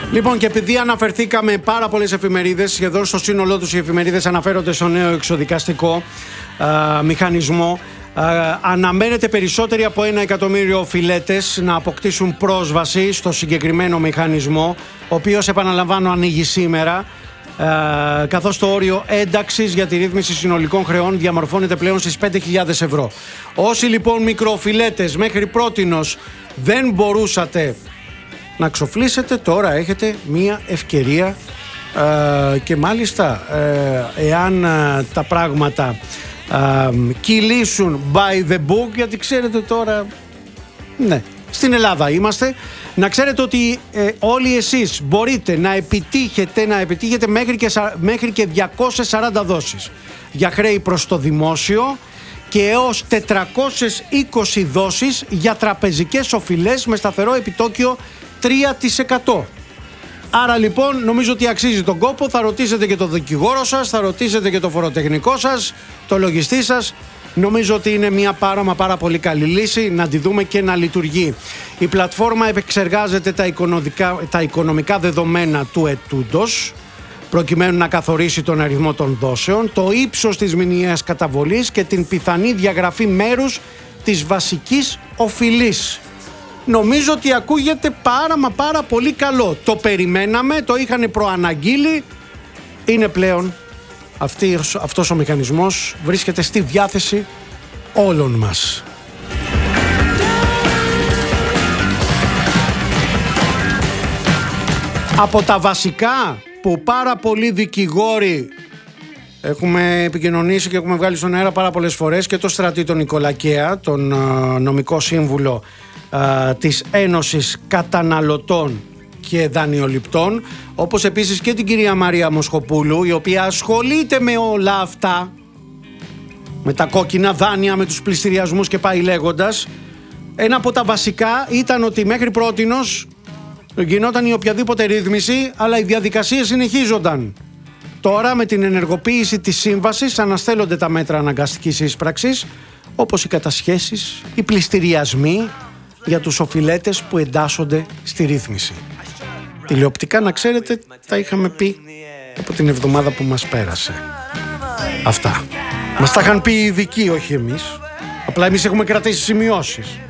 Λοιπόν, και επειδή αναφερθήκαμε πάρα πολλές εφημερίδες, σχεδόν στο σύνολό τους οι εφημερίδες αναφέρονται στο νέο εξοδικαστικό μηχανισμό, αναμένεται περισσότεροι από 1 εκατομμύριο οφειλέτες να αποκτήσουν πρόσβαση στο συγκεκριμένο μηχανισμό, ο οποίος, επαναλαμβάνω, ανοίγει σήμερα, καθώς το όριο ένταξης για τη ρύθμιση συνολικών χρεών διαμορφώνεται πλέον στις 5.000 ευρώ. Όσοι λοιπόν μικροοφιλέτες μέχρι πρότινος δεν μπορούσατε να ξοφλήσετε, τώρα έχετε μία ευκαιρία και μάλιστα εάν τα πράγματα κυλήσουν by the book, γιατί ξέρετε τώρα, ναι, στην Ελλάδα είμαστε, να ξέρετε ότι όλοι εσείς μπορείτε να επιτύχετε μέχρι και 240 δόσεις για χρέη προς το δημόσιο και έως 420 δόσεις για τραπεζικές οφειλές με σταθερό επιτόκιο 3%. Άρα λοιπόν νομίζω ότι αξίζει τον κόπο. Θα ρωτήσετε και τον δικηγόρο σας, θα ρωτήσετε και το φοροτεχνικό σας, το λογιστή σας. Νομίζω ότι είναι μια πάρα πολύ καλή λύση, να τη δούμε και να λειτουργεί. Η πλατφόρμα επεξεργάζεται τα οικονομικά δεδομένα του ετούντος, προκειμένου να καθορίσει τον αριθμό των δόσεων, το ύψος της μηνιαίας καταβολής και την πιθανή διαγραφή μέρους της βασικής οφειλής. Νομίζω ότι ακούγεται πάρα πολύ καλό. Το περιμέναμε, το είχαν προαναγγείλει. Είναι πλέον αυτός ο μηχανισμός, βρίσκεται στη διάθεση όλων μας. Από τα βασικά που πάρα πολλοί δικηγόροι έχουμε επικοινωνήσει και έχουμε βγάλει στον αέρα πάρα πολλές φορές, και το Στρατή τον Νικολακέα, τον νομικό σύμβουλο της Ένωσης Καταναλωτών και Δανειοληπτών, όπως επίσης και την κυρία Μαρία Μοσχοπούλου, η οποία ασχολείται με όλα αυτά, με τα κόκκινα δάνεια, με τους πληστηριασμούς και πάει λέγοντας. Ένα από τα βασικά ήταν ότι μέχρι πρότινος γινόταν η οποιαδήποτε ρύθμιση, αλλά οι διαδικασίες συνεχίζονταν. Τώρα με την ενεργοποίηση της σύμβασης αναστέλλονται τα μέτρα αναγκαστικής ίσπραξης, όπως οι κατασχέσεις, οι πληστηριασμοί για τους οφειλέτες που εντάσσονται στη ρύθμιση. Τηλεοπτικά, να ξέρετε, τα είχαμε πει από την εβδομάδα που μας πέρασε. Αυτά. Μας τα είχαν πει οι ειδικοί, όχι εμείς. Απλά εμείς έχουμε κρατήσει σημειώσεις.